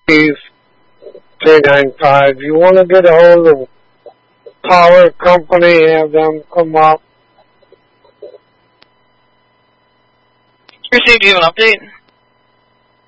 395. You want to get a hold of Power Company, have them come up. Received you an update?